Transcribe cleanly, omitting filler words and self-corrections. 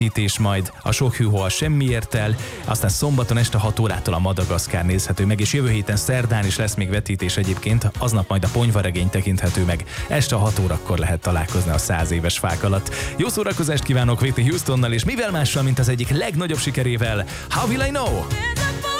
vetítés majd, a sok hűhó a semmiért el, aztán szombaton este 6 órától a Madagaszkár nézhető meg, és jövő héten szerdán is lesz még vetítés egyébként, aznap majd a Ponyvaregény tekinthető meg. Este 6 órakor lehet találkozni a 100 éves fák alatt. Jó szórakozást kívánok Whitney Houstonnal, és mivel mással, mint az egyik legnagyobb sikerével, How Will I Know?